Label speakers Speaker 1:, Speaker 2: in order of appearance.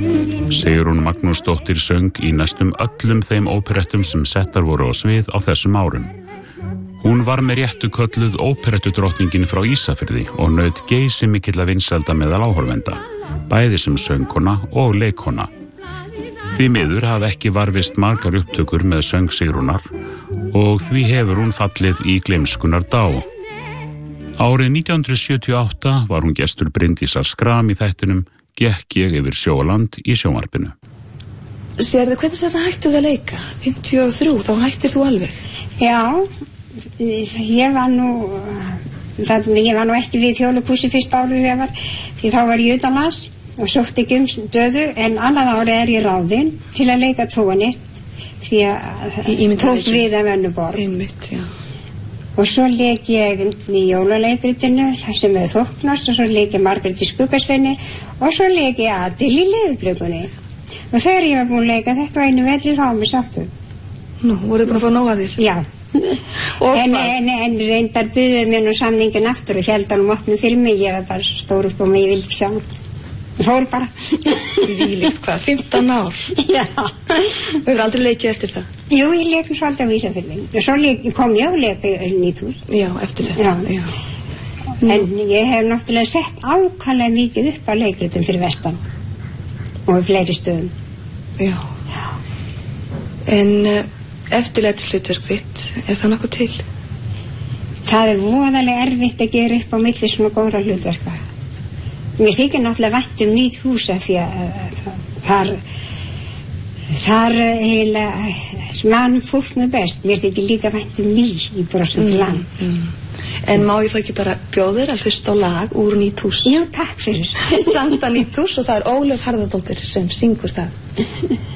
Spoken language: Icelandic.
Speaker 1: Sigrún Magnúsdóttir söng í næstum öllum þeim óperettum sem settar voru á svið á þessum árum. Hún var með réttu kölluð óperettudrottningin frá Ísafirði og naut geysimikilla vinsælda meðal áhorfenda, bæði sem söngkona og leikkona. Því miður hafa ekki varðist margar upptökur með söng Sigrúnar og því hefur hún fallið í gleymskunnar dá. Árið 1978 var hún gestur Bryndísar Skram í þættinum Gekk ég yfir sjó og land í sjónvarpinu.
Speaker 2: Sérðu, hvernig sem það hættu að leika? 53, þá hættir þú alveg.
Speaker 3: Já, ég var nú ekki við Þjóðleikhúsið fyrst árið því þá var ég utanlands og sótti ekki stöðu, en annað ári er ég ráðin til að leika tóni því að tók við af Önnuborg.
Speaker 2: Einmitt, já.
Speaker 3: Og svo leik ég í jólaleikritinu, þar sem er Þóknast, og svo leik ég Margrét í Skuggasveini og svo leik ég Adil í Leðurblökunni. Og þegar ég var búin að leika þetta einu vetri þá var mér sáttur.
Speaker 2: Nú, voruð búin að fá nóg af þér?
Speaker 3: Já. En reyndar buðuð mér nú samningin aftur og held hann opnum fyrir mig, ég var bara stór upp og mig, ég vildi ekki sjá. Ég fór bara.
Speaker 2: Þvílíkt, hvað, 15 ár?
Speaker 3: Já.
Speaker 2: Þú hefur aldrei leikið eftir það?
Speaker 3: Jú, ég leikum svolítið á Ísafirði. Og svo kom ég og leik Nýthús.
Speaker 2: Já, eftir þetta. Já.
Speaker 3: En ég hef náttúrulega sett ákaflega mikið upp á leikritum fyrir vestan og í fleiri stöðum.
Speaker 2: Já. En eftirlætishlutverk þitt, er það nokkuð til?
Speaker 3: Það er voðalega erfitt að gera upp á milli svona góðra hlutverka. Mér þykir náttúrulega vænt Nýthús af því að þar eiginlega mann fólk með best. Mér þykir líka vænt Ný í Brosandi land.
Speaker 2: En má ég þá ekki bara bjóða þér að hlusta á lag úr Nýthús?
Speaker 3: Jú, takk fyrir.
Speaker 2: Santa Nýthús, og það er Ólöf Harðardóttir sem syngur það.